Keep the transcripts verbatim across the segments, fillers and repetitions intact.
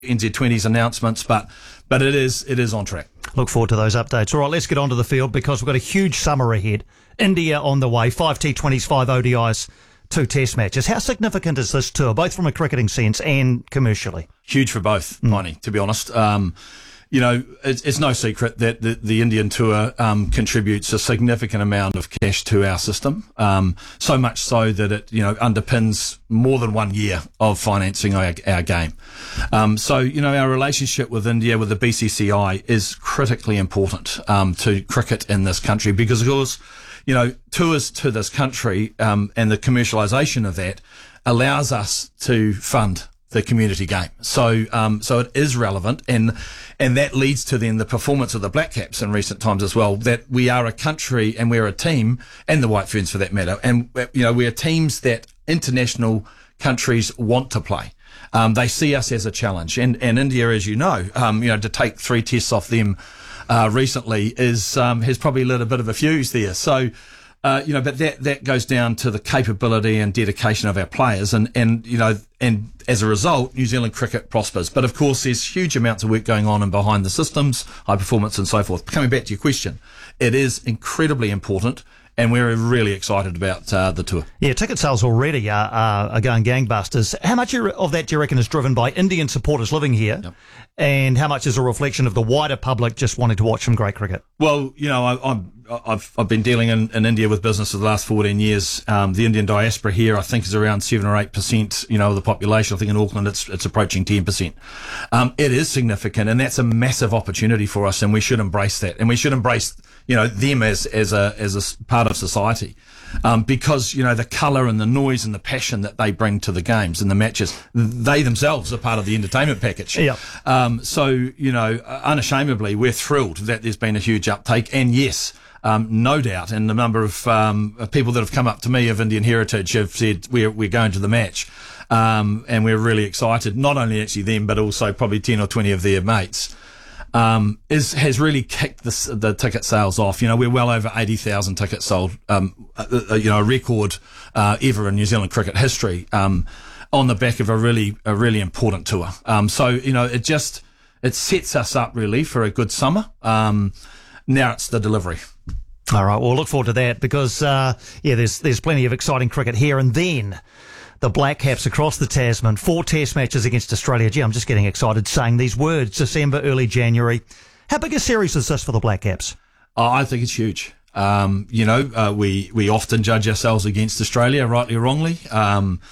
N Z twenties announcements, but but it is it is on track. Look forward to those updates. All right, let's get onto the field because we've got a huge summer ahead. India on the way, five T twenties, five O D Is, two test matches. How significant is this tour, both from a cricketing sense and commercially? Huge for both, Miney, to be honest. Um, you know, it's, it's no secret that the, the Indian tour um, contributes a significant amount of cash to our system, um, so much so that it, you know, underpins more than one year of financing our, our game. Um, so, you know, our relationship with India, with the B C C I, is critically important um, to cricket in this country because, of course, you know, tours to this country um, and the commercialisation of that allows us to fund the community game. So, um, so it is relevant, and and that leads to then the performance of the Black Caps in recent times as well. That we are a country and we're a team, and the White Ferns for that matter, and you know we're teams that international countries want to play. Um, they see us as a challenge, and and India, as you know, um, you know to take three tests off them uh, recently is um, has probably lit a bit of a fuse there. So. Uh, you know, but that, that goes down to the capability and dedication of our players, and, and, you know, and as a result, New Zealand cricket prospers. But of course, there's huge amounts of work going on and behind the systems, high performance and so forth. Coming back to your question, it is incredibly important, and we're really excited about uh, the tour. Yeah, ticket sales already are, are, are going gangbusters. How much of that do you reckon is driven by Indian supporters living here? Yep. And how much is a reflection of the wider public just wanting to watch some great cricket? Well, you know, I, I'm, I've I've been dealing in, in India with business for the last fourteen years. Um, the Indian diaspora here, I think, is around seven or eight percent. You know, of the population. I think in Auckland, it's it's approaching ten percent. Um, it is significant, and that's a massive opportunity for us, and we should embrace that, and we should embrace, you know, them as as a as a part of society, um, because you know the colour and the noise and the passion that they bring to the games and the matches, they themselves are part of the entertainment package. Yeah. Um, so you know, unashamedly, we're thrilled that there's been a huge uptake, and yes. Um, no doubt, and the number of, um, of people that have come up to me of Indian heritage have said we're we're going to the match, um, and we're really excited. Not only actually them, but also probably ten or twenty of their mates. Um, is has really kicked the, the ticket sales off. You know, we're well over eighty thousand tickets sold. Um, uh, you know, a record uh, ever in New Zealand cricket history. Um, on the back of a really a really important tour. Um, so you know, it just it sets us up really for a good summer. Um, now it's the delivery. All right, we'll look forward to that because, uh, yeah, there's there's plenty of exciting cricket here. And then the Black Caps across the Tasman, four test matches against Australia. Gee, I'm just getting excited saying these words. December, early January. How big a series is this for the Black Caps? Oh, I think it's huge. Um, you know, uh, we, we often judge ourselves against Australia, rightly or wrongly. Um,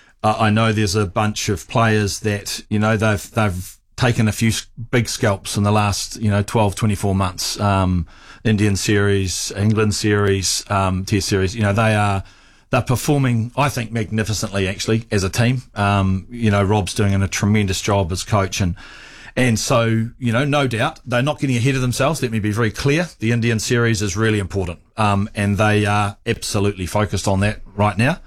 I know there's a bunch of players that, you know, they've they've taken a few big scalps in the last, you know, twelve, twenty-four months. Um, Indian series, England series, um, Test series, you know, they are, they're performing, I think, magnificently actually as a team. Um, you know, Rob's doing a tremendous job as coach, and, and so, you know, no doubt they're not getting ahead of themselves. Let me be very clear. The Indian series is really important. Um, and they are absolutely focused on that right now.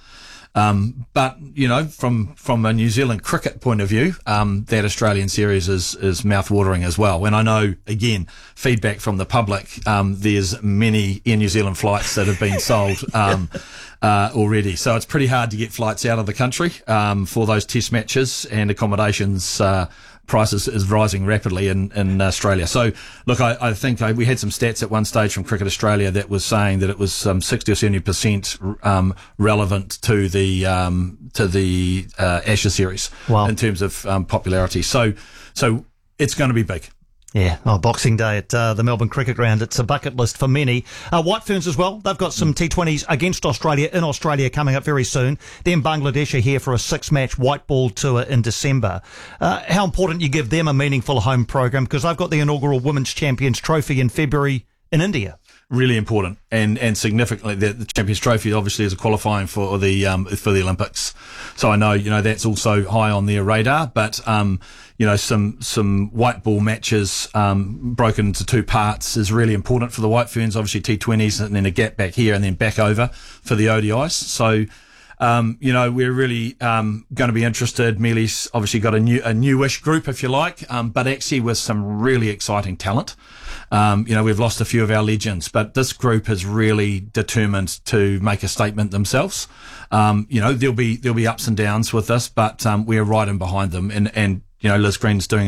Um, but, you know, from, from a New Zealand cricket point of view, um, that Australian series is, is mouth-watering as well. And I know, again, feedback from the public, um, there's many Air New Zealand flights that have been sold, um, uh, already. So it's pretty hard to get flights out of the country, um, for those test matches, and accommodations, uh, prices is rising rapidly in, in Australia. So, look, I, I think I, we had some stats at one stage from Cricket Australia that was saying that it was um, sixty or seventy percent um, relevant to the um, to the uh, Ashes series. Wow. In terms of um, popularity. So, so it's going to be big. Yeah, oh, Boxing Day at uh, the Melbourne Cricket Ground. It's a bucket list for many. Uh, White Ferns as well. They've got some T twenties against Australia in Australia coming up very soon. Then Bangladesh are here for a six-match white ball tour in December. Uh, how important you give them a meaningful home program, because I've got the inaugural Women's Champions Trophy in February in India. Really important, and and significantly, the, the Champions Trophy obviously is a qualifying for the um for the Olympics. So I know, you know, that's also high on their radar. But um you know, some some white ball matches um broken into two parts is really important for the White Ferns. Obviously T twenties, and then a gap back here, and then back over for the O D Is. So. Um, you know, we're really um, going to be interested. Mealy's obviously got a new, a newish group, if you like, um, but actually with some really exciting talent. Um, you know, we've lost a few of our legends, but this group is really determined to make a statement themselves. Um, you know, there'll be there'll be ups and downs with this, but um, we're right in behind them, and and you know, Liz Green's doing